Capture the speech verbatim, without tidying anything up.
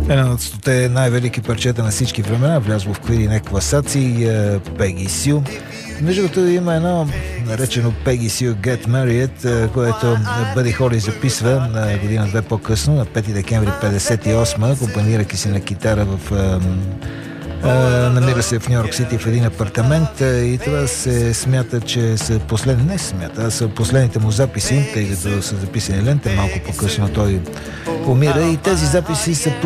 Една от стоте най-велики парчета на всички времена, влязло в Queen класации, Peggy Sue. Между другото има едно наречено Peggy Sue Get Married, което Бъди Холи записва на година две по-късно, на пети декември петдесет и осма, акомпанирайки се на китара в... намира се в Нью-Йорк Сити в един апартамент и това се смята, че са последни, не се смята, а са последните му записи, тъй като са записани ленте, малко по-късно той умира и тези записи са